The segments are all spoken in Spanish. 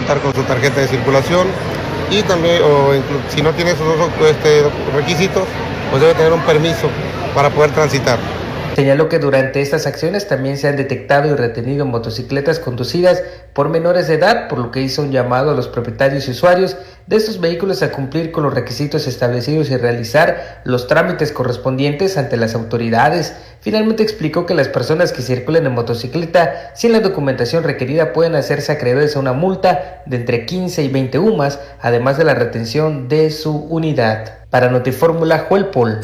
contar con su tarjeta de circulación y también, si no tiene esos dos requisitos, pues debe tener un permiso para poder transitar. Señaló que durante estas acciones también se han detectado y retenido motocicletas conducidas por menores de edad, por lo que hizo un llamado a los propietarios y usuarios de estos vehículos a cumplir con los requisitos establecidos y realizar los trámites correspondientes ante las autoridades. Finalmente explicó que las personas que circulan en motocicleta sin la documentación requerida pueden hacerse acreedores a una multa de entre 15 y 20 UMAS, además de la retención de su unidad. Para Notifórmula, Joel Paul.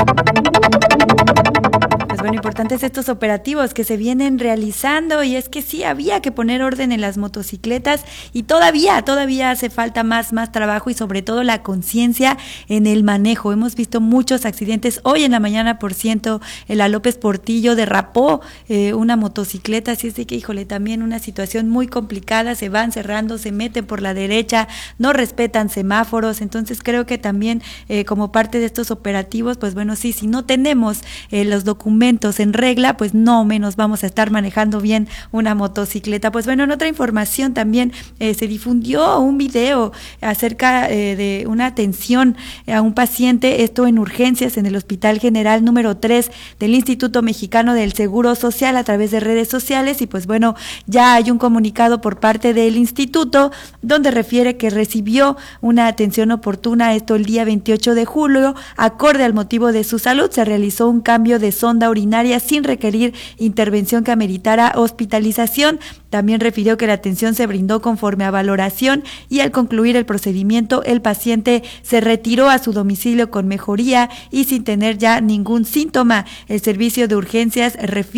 Bueno, importantes estos operativos que se vienen realizando, y es que sí había que poner orden en las motocicletas y todavía hace falta más trabajo y sobre todo la conciencia en el manejo. Hemos visto muchos accidentes. Hoy en la mañana, por ciento, la López Portillo derrapó una motocicleta, así es de que, híjole, también una situación muy complicada. Se van cerrando, se meten por la derecha, no respetan semáforos. Entonces creo que también como parte de estos operativos, pues bueno, sí, si no tenemos los documentos en regla, pues no menos vamos a estar manejando bien una motocicleta. Pues bueno, en otra información también se difundió un video acerca de una atención a un paciente, esto en urgencias en el Hospital General número 3 del Instituto Mexicano del Seguro Social a través de redes sociales, y pues bueno, ya hay un comunicado por parte del instituto donde refiere que recibió una atención oportuna, esto el día 28 de julio, acorde al motivo de su salud. Se realizó un cambio de sonda urinaria sin requerir intervención que ameritara hospitalización. También refirió que la atención se brindó conforme a valoración y al concluir el procedimiento el paciente se retiró a su domicilio con mejoría y sin tener ya ningún síntoma. El servicio de urgencias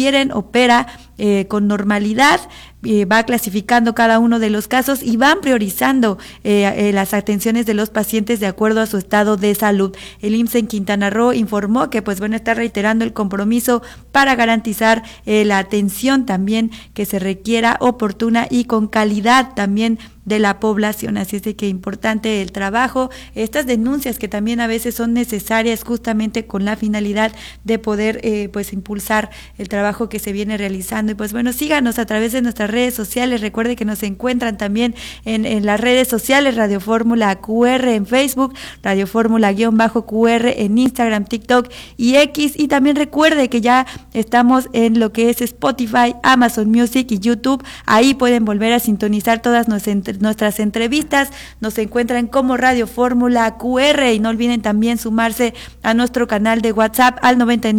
opera con normalidad, va clasificando cada uno de los casos y van priorizando las atenciones de los pacientes de acuerdo a su estado de salud. El IMSS en Quintana Roo informó que pues bueno, está reiterando el compromiso para garantizar la atención también que se requiera oportuna y con calidad también de la población. Así es de que importante el trabajo, estas denuncias que también a veces son necesarias justamente con la finalidad de poder pues impulsar el trabajo que se viene realizando. Y pues bueno, síganos a través de nuestras redes sociales. Recuerde que nos encuentran también en las redes sociales, Radio Fórmula QR en Facebook, Radio Fórmula-QR en Instagram, TikTok y X. Y también recuerde que ya estamos en lo que es Spotify, Amazon Music y YouTube. Ahí pueden volver a sintonizar todas nuestras entrevistas. Nos encuentran como Radio Fórmula QR y no olviden también sumarse a nuestro canal de WhatsApp al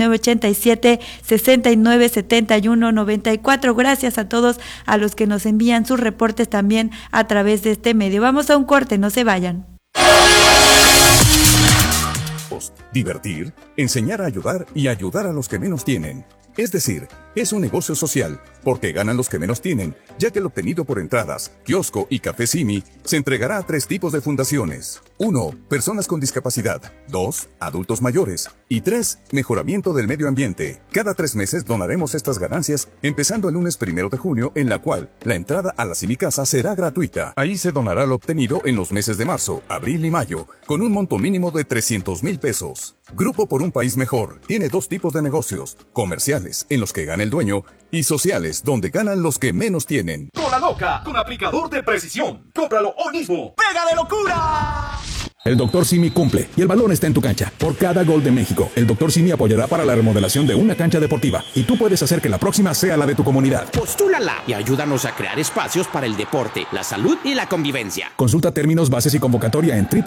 9987-697194. Gracias a todos a los que nos envían sus reportes también a través de este medio. Vamos a un corte, no se vayan. Divertir, enseñar a ayudar y ayudar a los que menos tienen. Es decir, es un negocio social, porque ganan los que menos tienen, ya que el obtenido por entradas, kiosco y café Simi se entregará a 3 tipos de fundaciones. 1. Personas con discapacidad. 2. Adultos mayores. Y 3. Mejoramiento del medio ambiente. Cada 3 meses donaremos estas ganancias, empezando el lunes 1 de junio, en la cual la entrada a la Simi Casa será gratuita. Ahí se donará lo obtenido en los meses de marzo, abril y mayo, con un monto mínimo de 300,000 pesos. Grupo por un País Mejor tiene 2 tipos de negocios: comerciales, en los que gana el dueño, y sociales, donde ganan los que menos tienen. Cola Loca, con aplicador de precisión. ¡Cómpralo hoy mismo! ¡Pega de locura! El Dr. Simi cumple y el balón está en tu cancha. Por cada gol de México, el Dr. Simi apoyará para la remodelación de una cancha deportiva y tú puedes hacer que la próxima sea la de tu comunidad. Postúlala y ayúdanos a crear espacios para el deporte, la salud y la convivencia. Consulta términos, bases y convocatoria en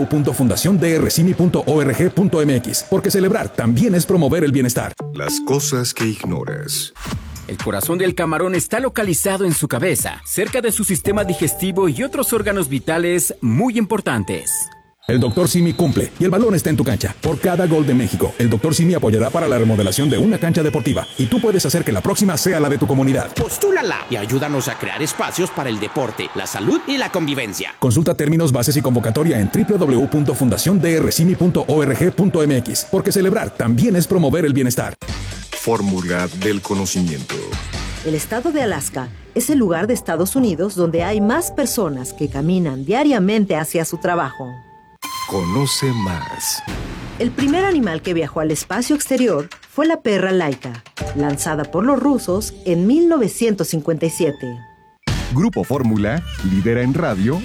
www.fundaciondrsimi.org.mx, porque celebrar también es promover el bienestar. Las cosas que ignoras. El corazón del camarón está localizado en su cabeza, cerca de su sistema digestivo y otros órganos vitales muy importantes. El Dr. Simi cumple y el balón está en tu cancha. Por cada gol de México, el Dr. Simi apoyará para la remodelación de una cancha deportiva y tú puedes hacer que la próxima sea la de tu comunidad. Postúlala y ayúdanos a crear espacios para el deporte, la salud y la convivencia. Consulta términos, bases y convocatoria en www.fundaciondrsimi.org.mx, porque celebrar también es promover el bienestar. Fórmula del conocimiento. El estado de Alaska es el lugar de Estados Unidos donde hay más personas que caminan diariamente hacia su trabajo. Conoce más. El primer animal que viajó al espacio exterior fue la perra Laika, lanzada por los rusos en 1957. Grupo Fórmula lidera en radio